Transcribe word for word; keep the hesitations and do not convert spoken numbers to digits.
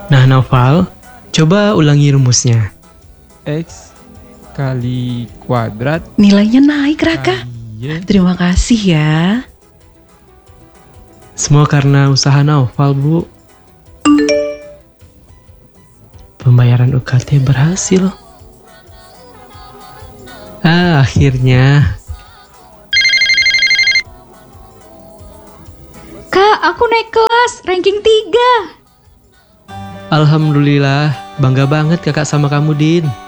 Nah, Naufal, coba ulangi rumusnya. X kali kuadrat Nilainya naik, Raka. kali Y. Terima kasih ya. Semua karena usaha Naufal, Bu. Pembayaran U K T berhasil. Ah, akhirnya. Kak, aku naik kelas, ranking tiga. Alhamdulillah, bangga banget kakak sama kamu, Din.